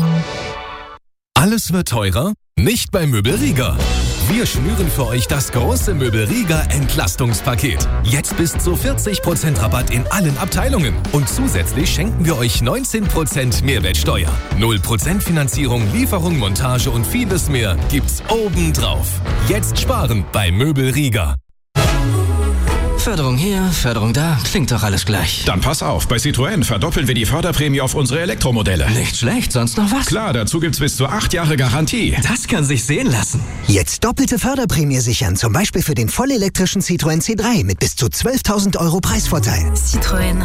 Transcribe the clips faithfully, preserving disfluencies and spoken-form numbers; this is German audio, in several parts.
Alles wird teurer? Nicht bei Möbelriga. Wir schnüren für euch das große Möbelriga Entlastungspaket. Jetzt bis zu vierzig Prozent Rabatt in allen Abteilungen. Und zusätzlich schenken wir euch neunzehn Prozent Mehrwertsteuer. null Prozent Finanzierung, Lieferung, Montage und vieles mehr gibt's obendrauf. Jetzt sparen bei Möbelriga. Förderung hier, Förderung da, klingt doch alles gleich. Dann pass auf, bei Citroën verdoppeln wir die Förderprämie auf unsere Elektromodelle. Nicht schlecht, sonst noch was? Klar, dazu gibt's bis zu acht Jahre Garantie. Das kann sich sehen lassen. Jetzt doppelte Förderprämie sichern, zum Beispiel für den vollelektrischen Citroën C drei mit bis zu zwölftausend Euro Preisvorteil. Citroën.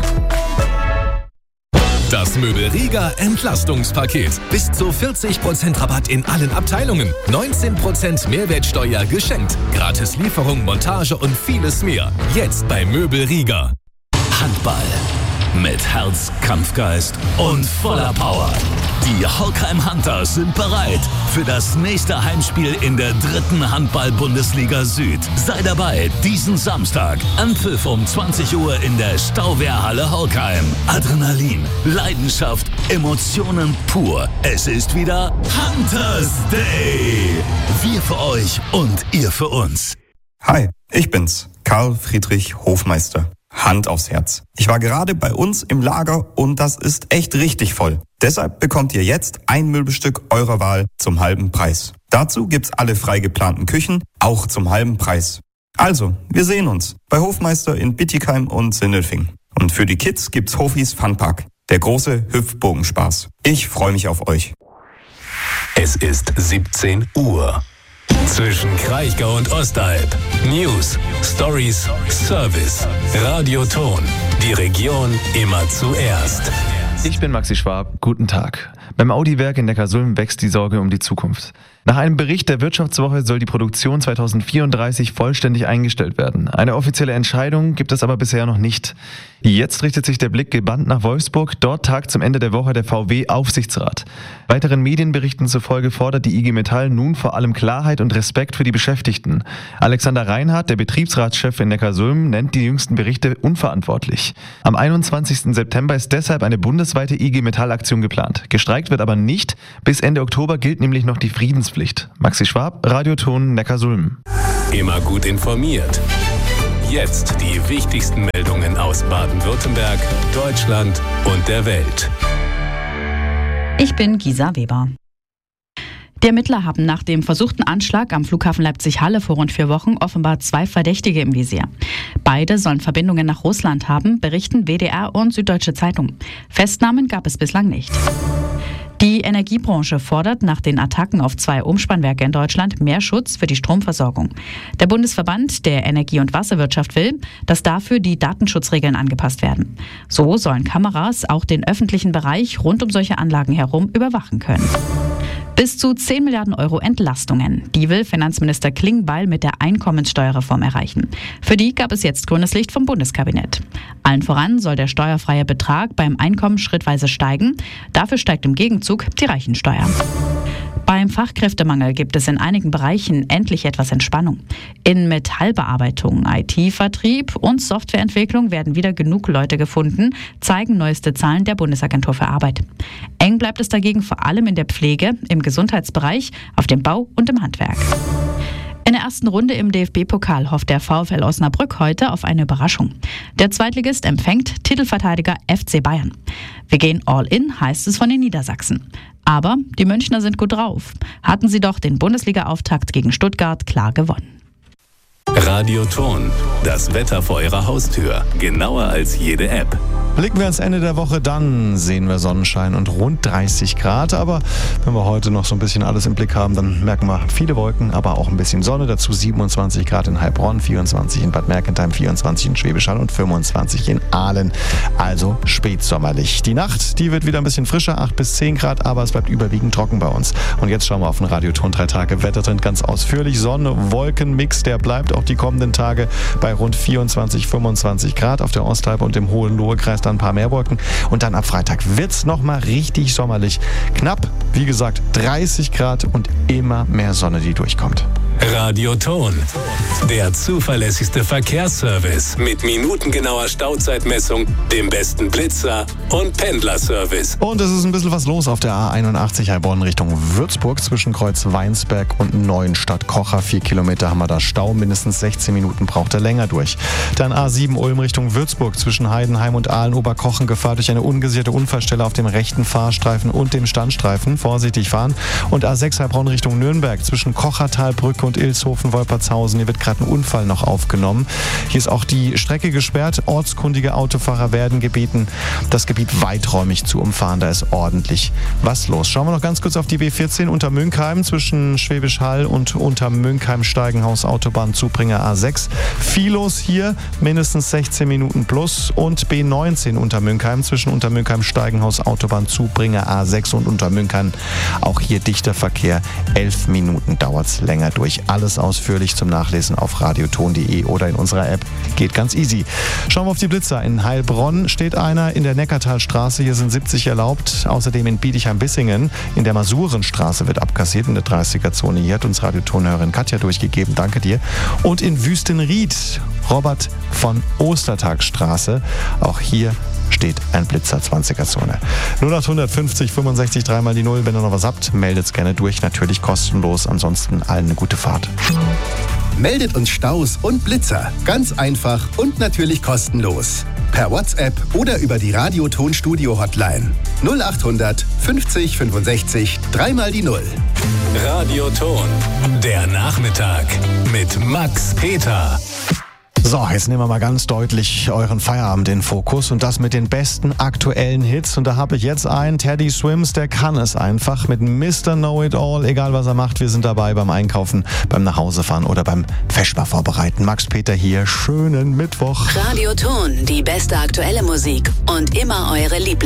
Das Möbelriga Entlastungspaket. Bis zu vierzig Prozent Rabatt in allen Abteilungen. neunzehn Prozent Mehrwertsteuer geschenkt. Gratis Lieferung, Montage und vieles mehr. Jetzt bei Möbelriga. Handball. Mit Herz, Kampfgeist und voller Power. Die Horkheim Hunters sind bereit für das nächste Heimspiel in der dritten Handball-Bundesliga Süd. Sei dabei diesen Samstag. Anpfiff um zwanzig Uhr in der Stauwehrhalle Horkheim. Adrenalin, Leidenschaft, Emotionen pur. Es ist wieder Hunters Day. Wir für euch und ihr für uns. Hi, ich bin's, Karl Friedrich Hofmeister. Hand aufs Herz. Ich war gerade bei uns im Lager und das ist echt richtig voll. Deshalb bekommt ihr jetzt ein Möbelstück eurer Wahl zum halben Preis. Dazu gibt's alle frei geplanten Küchen, auch zum halben Preis. Also, wir sehen uns bei Hofmeister in Bittigheim und Sindelfingen. Und für die Kids gibt's Hofis Funpark, der große Hüpfbogenspaß. Ich freue mich auf euch. Es ist siebzehn Uhr. Zwischen Kraichgau und Ostalb. News, Stories, Service. Radioton. Die Region immer zuerst. Ich bin Maxi Schwab. Guten Tag. Beim Audi-Werk in Neckarsulm wächst die Sorge um die Zukunft. Nach einem Bericht der Wirtschaftswoche soll die Produktion zweitausendvierunddreißig vollständig eingestellt werden. Eine offizielle Entscheidung gibt es aber bisher noch nicht. Jetzt richtet sich der Blick gebannt nach Wolfsburg. Dort tagt zum Ende der Woche der V W-Aufsichtsrat. Weiteren Medienberichten zufolge fordert die I G Metall nun vor allem Klarheit und Respekt für die Beschäftigten. Alexander Reinhardt, der Betriebsratschef in Neckarsulm, nennt die jüngsten Berichte unverantwortlich. Am einundzwanzigsten September ist deshalb eine bundesweite I G Metall-Aktion geplant. Gestreikt wird aber nicht. Bis Ende Oktober gilt nämlich noch die Friedenspflicht. Maxi Schwab, Radioton Neckarsulm. Immer gut informiert. Jetzt die wichtigsten Meldungen aus Baden-Württemberg, Deutschland und der Welt. Ich bin Gisa Weber. Die Ermittler haben nach dem versuchten Anschlag am Flughafen Leipzig-Halle vor rund vier Wochen offenbar zwei Verdächtige im Visier. Beide sollen Verbindungen nach Russland haben, berichten W D R und Süddeutsche Zeitung. Festnahmen gab es bislang nicht. Die Energiebranche fordert nach den Attacken auf zwei Umspannwerke in Deutschland mehr Schutz für die Stromversorgung. Der Bundesverband der Energie- und Wasserwirtschaft will, dass dafür die Datenschutzregeln angepasst werden. So sollen Kameras auch den öffentlichen Bereich rund um solche Anlagen herum überwachen können. Bis zu zehn Milliarden Euro Entlastungen. Die will Finanzminister Klingbeil mit der Einkommenssteuerreform erreichen. Für die gab es jetzt grünes Licht vom Bundeskabinett. Allen voran soll der steuerfreie Betrag beim Einkommen schrittweise steigen. Dafür steigt im Gegenzug die Reichensteuer. Beim Fachkräftemangel gibt es in einigen Bereichen endlich etwas Entspannung. In Metallbearbeitung, I T-Vertrieb und Softwareentwicklung werden wieder genug Leute gefunden, zeigen neueste Zahlen der Bundesagentur für Arbeit. Eng bleibt es dagegen vor allem in der Pflege, im Gesundheitsbereich, auf dem Bau und im Handwerk. In der ersten Runde im D F B-Pokal hofft der VfL Osnabrück heute auf eine Überraschung. Der Zweitligist empfängt Titelverteidiger F C Bayern. Wir gehen all in, heißt es von den Niedersachsen. Aber die Münchner sind gut drauf. Hatten sie doch den Bundesliga-Auftakt gegen Stuttgart klar gewonnen. Radioton. Das Wetter vor Ihrer Haustür. Genauer als jede App. Blicken wir ans Ende der Woche, dann sehen wir Sonnenschein und rund dreißig Grad. Aber wenn wir heute noch so ein bisschen alles im Blick haben, dann merken wir viele Wolken, aber auch ein bisschen Sonne. Dazu siebenundzwanzig Grad in Heilbronn, vierundzwanzig in Bad Mergentheim, vierundzwanzig in Schwäbisch Hall und fünfundzwanzig in Aalen. Also spätsommerlich. Die Nacht, die wird wieder ein bisschen frischer, acht bis zehn Grad, aber es bleibt überwiegend trocken bei uns. Und jetzt schauen wir auf den Radioton drei Tage Wettertrend ganz ausführlich. Sonne, Wolkenmix, der bleibt auch die kommenden Tage bei rund vierundzwanzig, fünfundzwanzig Grad. Auf der Ostalb und im Hohenlohe-Kreis dann ein paar mehr Wolken. Und dann ab Freitag wird es nochmal richtig sommerlich. Knapp, wie gesagt, dreißig Grad und immer mehr Sonne, die durchkommt. Radioton. Der zuverlässigste Verkehrsservice mit minutengenauer Stauzeitmessung, dem besten Blitzer und Pendlerservice. Und es ist ein bisschen was los auf der A einundachtzig Heilbronn Richtung Würzburg zwischen Kreuz Weinsberg und Neuenstadt Kocher. Vier Kilometer haben wir da Stau, mindestens sechzehn Minuten braucht er länger durch. Dann A sieben Ulm Richtung Würzburg zwischen Heidenheim und Aalen-Oberkochen. Gefahr durch eine ungesicherte Unfallstelle auf dem rechten Fahrstreifen und dem Standstreifen. Vorsichtig fahren. Und A sechs Heilbronn Richtung Nürnberg zwischen Kochertalbrücke und Ilshofen-Wolpertshausen. Hier wird gerade ein Unfall noch aufgenommen. Hier ist auch die Strecke gesperrt. Ortskundige Autofahrer werden gebeten, das Gebiet weiträumig zu umfahren. Da ist ordentlich was los. Schauen wir noch ganz kurz auf die B vierzehn unter Münkheim zwischen Schwäbisch Hall und unter Münkheim Steigenhaus Autobahn Zubringer A sechs. Viel los hier, mindestens sechzehn Minuten plus. Und B neunzehn unter Münkheim zwischen unter Münkheim Steigenhaus Autobahn Zubringer A sechs und unter Münkheim auch hier dichter Verkehr. elf Minuten dauert es länger durch. Alles ausführlich zum Nachlesen auf radioton punkt de oder in unserer App. Geht ganz easy. Schauen wir auf die Blitzer. In Heilbronn steht einer in der Neckartalstraße. Hier sind siebzig erlaubt. Außerdem in Bietigheim-Bissingen. In der Masurenstraße wird abkassiert in der dreißiger-Zone. Hier hat uns Radiotonhörerin Katja durchgegeben. Danke dir. Und in Wüstenried, Robert von Ostertagstraße. Auch hier steht ein Blitzer, zwanziger-Zone. null acht fünfzig fünfundsechzig dreimal die Null. Wenn ihr noch was habt, meldet es gerne durch. Natürlich kostenlos. Ansonsten allen eine gute Fahrt. Meldet uns Staus und Blitzer. Ganz einfach und natürlich kostenlos. Per WhatsApp oder über die Radioton-Studio-Hotline. null acht fünfzig fünfundsechzig dreimal die Null. Radioton. Der Nachmittag mit Max Peter. So, jetzt nehmen wir mal ganz deutlich euren Feierabend in Fokus und das mit den besten aktuellen Hits. Und da habe ich jetzt einen, Teddy Swims, der kann es einfach mit Mister Know-It-All, egal was er macht, wir sind dabei beim Einkaufen, beim Nachhausefahren oder beim Feschbar vorbereiten. Max Peter hier, schönen Mittwoch. Radioton, die beste aktuelle Musik und immer eure Lieblings